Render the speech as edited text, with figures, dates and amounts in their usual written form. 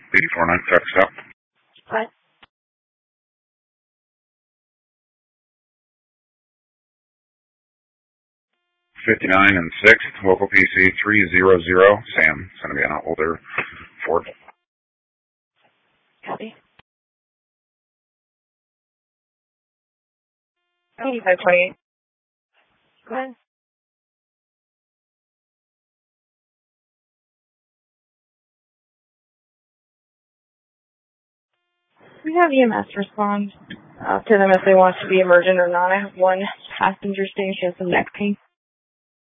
849 traffic stop. What? 59 and 6, local PC 300. Sam, it's going to be an older Ford. Copy. 8528. Go ahead. We have EMS respond to them if they want to be emergent or not. I have one passenger staying. She has some neck pain.